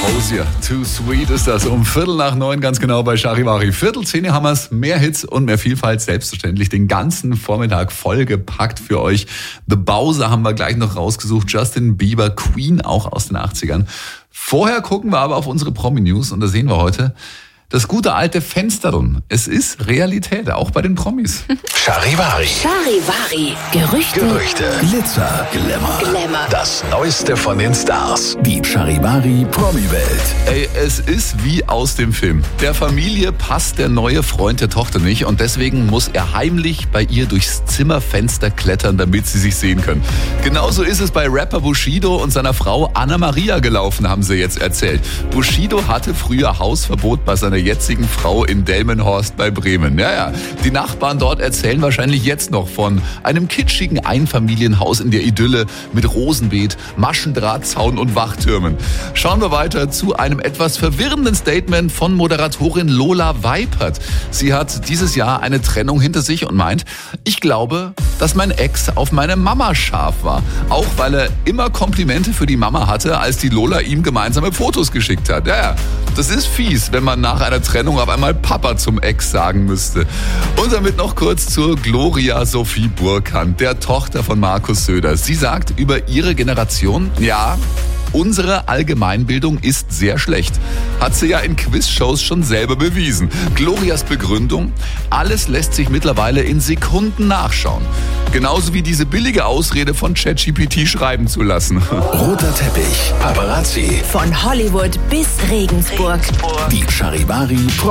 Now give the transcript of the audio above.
Hosier, Too Sweet ist das. Um 8:45 ganz genau bei Charivari. 9:45 haben wir's. Mehr Hits und mehr Vielfalt. Selbstverständlich den ganzen Vormittag vollgepackt für euch. The Bowser haben wir gleich noch rausgesucht. Justin Bieber, Queen auch aus den 80ern. Vorher gucken wir aber auf unsere Promi-News und da sehen wir heute das gute alte Fensterchen. Es ist Realität, auch bei den Promis. Charivari. Charivari. Gerüchte. Glitzer. Glamour. Das Neueste von den Stars. Die Charivari Promi-Welt. Ey, es ist wie aus dem Film. Der Familie passt der neue Freund der Tochter nicht und deswegen muss er heimlich bei ihr durchs Zimmerfenster klettern, damit sie sich sehen können. Genauso ist es bei Rapper Bushido und seiner Frau Anna Maria gelaufen, haben sie jetzt erzählt. Bushido hatte früher Hausverbot bei seiner jetzigen Frau in Delmenhorst bei Bremen. Ja, die Nachbarn dort erzählen wahrscheinlich jetzt noch von einem kitschigen Einfamilienhaus in der Idylle mit Rosenbeet, Maschendrahtzaun und Wachtürmen. Schauen wir weiter zu einem etwas verwirrenden Statement von Moderatorin Lola Weipert. Sie hat dieses Jahr eine Trennung hinter sich und meint, ich glaube, dass mein Ex auf meine Mama scharf war. Auch weil er immer Komplimente für die Mama hatte, als die Lola ihm gemeinsame Fotos geschickt hat. Ja, das ist fies, wenn man nach einer Trennung auf einmal Papa zum Ex sagen müsste. Und damit noch kurz zur Gloria Sophie Burkhardt, der Tochter von Markus Söder. Sie sagt über ihre Generation, ja, unsere Allgemeinbildung ist sehr schlecht. Hat sie ja in Quizshows schon selber bewiesen. Glorias Begründung, alles lässt sich mittlerweile in Sekunden nachschauen. Genauso wie diese billige Ausrede von ChatGPT schreiben zu lassen. Roter Teppich, Paparazzi. Von Hollywood bis Regensburg. Die Charivari